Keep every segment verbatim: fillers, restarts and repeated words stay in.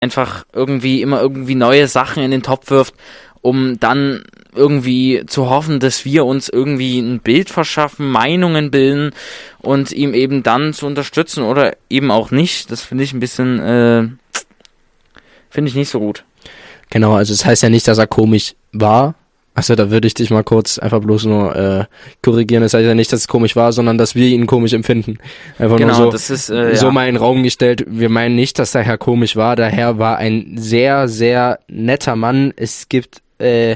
einfach irgendwie immer irgendwie neue Sachen in den Topf wirft, um dann irgendwie zu hoffen, dass wir uns irgendwie ein Bild verschaffen, Meinungen bilden und ihm eben dann zu unterstützen oder eben auch nicht. Das finde ich ein bisschen, äh, finde ich nicht so gut. Genau, also es heißt ja nicht, dass er komisch war. Achso, da würde ich dich mal kurz einfach bloß nur äh, korrigieren. Das heißt ja nicht, dass es komisch war, sondern dass wir ihn komisch empfinden. Einfach genau, nur so, das ist, äh, so ja. mal in den Raum gestellt. Wir meinen nicht, dass der Herr komisch war. Der Herr war ein sehr, sehr netter Mann. Es gibt äh,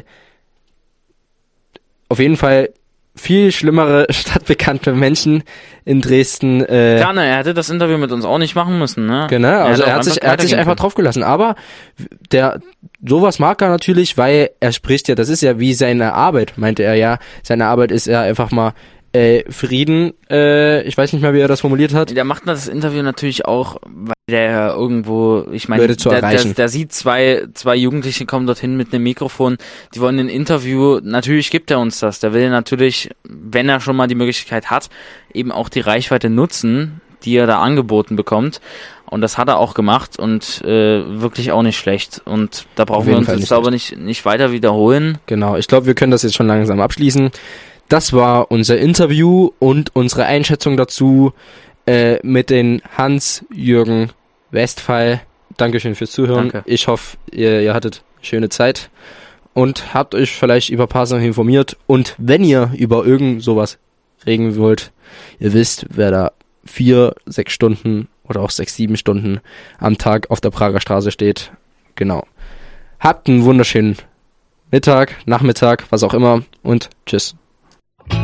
auf jeden Fall viel schlimmere stadtbekannte Menschen in Dresden. Äh, Klar, ne, er hätte das Interview mit uns auch nicht machen müssen, ne? Genau, also er, er hat sich, er hat sich einfach drauf gelassen. Aber der sowas mag er natürlich, weil er spricht ja, das ist ja wie seine Arbeit, meinte er ja. Seine Arbeit ist ja einfach mal äh, Frieden, äh, ich weiß nicht mehr, wie er das formuliert hat. Der macht das Interview natürlich auch, weil der irgendwo, ich meine, Würde zu der, erreichen. der, der sieht zwei, zwei Jugendliche kommen dorthin mit einem Mikrofon, die wollen ein Interview, natürlich gibt er uns das, der will natürlich, wenn er schon mal die Möglichkeit hat, eben auch die Reichweite nutzen, die er da angeboten bekommt. Und das hat er auch gemacht und äh, wirklich auch nicht schlecht. Und da brauchen wir uns jetzt aber nicht, nicht weiter wiederholen. Genau, ich glaube, wir können das jetzt schon langsam abschließen. Das war unser Interview und unsere Einschätzung dazu äh, mit den Hans-Jürgen Westphal. Dankeschön fürs Zuhören. Danke. Ich hoffe, ihr, ihr hattet schöne Zeit und habt euch vielleicht über ein paar Sachen informiert. Und wenn ihr über irgend sowas reden wollt, ihr wisst, wer da vier, sechs Stunden oder auch sechs, sieben Stunden am Tag auf der Prager Straße steht. Genau. Habt einen wunderschönen Mittag, Nachmittag, was auch immer und tschüss.